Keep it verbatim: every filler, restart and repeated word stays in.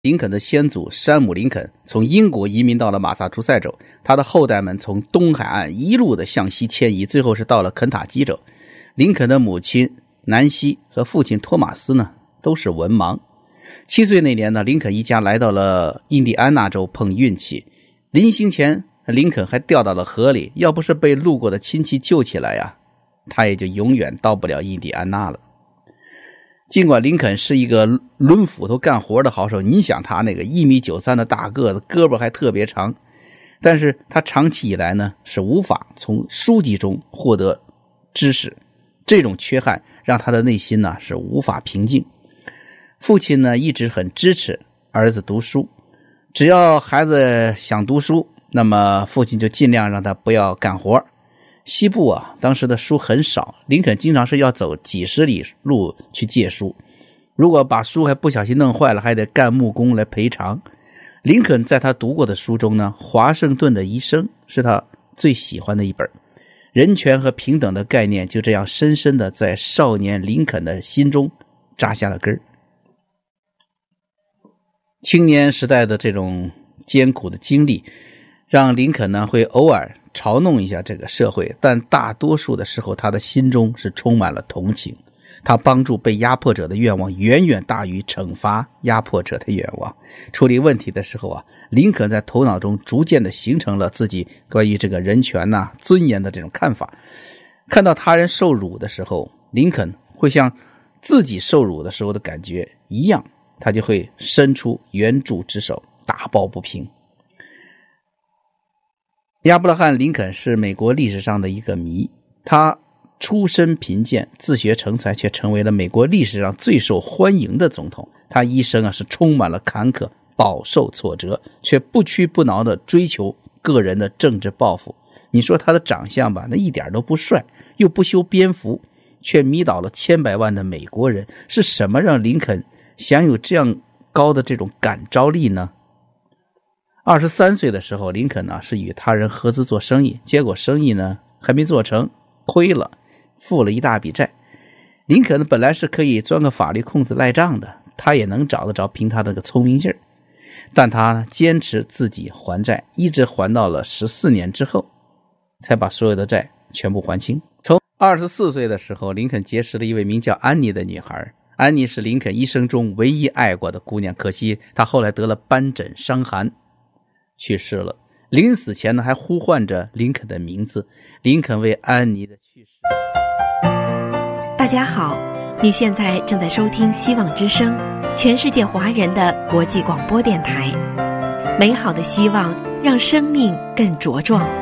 林肯的先祖山姆·林肯从英国移民到了马萨诸塞州，他的后代们从东海岸一路的向西迁移，最后是到了肯塔基州。林肯的母亲南希和父亲托马斯呢，都是文盲。七岁那年呢，林肯一家来到了印第安纳州碰运气，临行前林肯还掉到了河里，要不是被路过的亲戚救起来呀，他也就永远到不了印第安纳了。尽管林肯是一个抡斧头干活的好手，你想他那个一米九三的大个子，胳膊还特别长，但是他长期以来呢是无法从书籍中获得知识，这种缺憾让他的内心呢是无法平静。父亲呢一直很支持儿子读书，只要孩子想读书，那么父亲就尽量让他不要干活。西部啊，当时的书很少，林肯经常是要走几十里路去借书，如果把书还不小心弄坏了，还得干木工来赔偿。林肯在他读过的书中呢，华盛顿的一生是他最喜欢的一本，人权和平等的概念就这样深深的在少年林肯的心中扎下了根儿。青年时代的这种艰苦的经历，让林肯呢会偶尔嘲弄一下这个社会，但大多数的时候他的心中是充满了同情。他帮助被压迫者的愿望远远大于惩罚压迫者的愿望。处理问题的时候啊，林肯在头脑中逐渐的形成了自己关于这个人权呐、啊、尊严的这种看法。看到他人受辱的时候，林肯会像自己受辱的时候的感觉一样，他就会伸出援助之手，打抱不平。亚伯拉罕·林肯是美国历史上的一个谜，他出身贫贱，自学成才，却成为了美国历史上最受欢迎的总统。他一生啊是充满了坎坷，饱受挫折，却不屈不挠地追求个人的政治抱负。你说他的长相吧，那一点都不帅，又不修边幅，却迷倒了千百万的美国人。是什么让林肯享有这样高的这种感召力呢？二十三岁的时候，林肯呢是与他人合资做生意，结果生意呢还没做成，亏了，付了一大笔债。林肯本来是可以钻个法律空子赖账的，他也能找得着，凭他那个聪明劲儿。但他坚持自己还债，一直还到了十四年之后，才把所有的债全部还清。从二十四岁的时候，林肯结识了一位名叫安妮的女孩。安妮是林肯一生中唯一爱过的姑娘，可惜她后来得了斑疹伤寒去世了。临死前呢，还呼唤着林肯的名字。林肯为安妮的去世。 大家好，你现在正在收听希望之声，全世界华人的国际广播电台。美好的希望让生命更茁壮。